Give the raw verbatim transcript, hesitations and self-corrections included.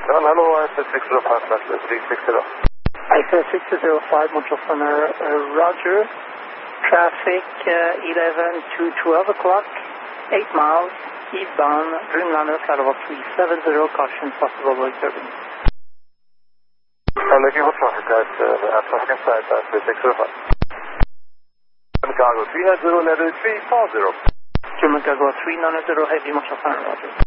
Well, hello, I S S six zero five, three six zero. I S S six zero five, Montreal Center, uh, Roger. Traffic uh, eleven to twelve o'clock, eight miles, eastbound, Dreamliner, flight level three seven zero, caution, possible road turbulence. I'm looking for traffic, guys, uh, traffic inside, uh, three six zero five. Chicago three nine zero, letter three four zero. German Chicago three nine zero, heavy, Montreal Center, Roger.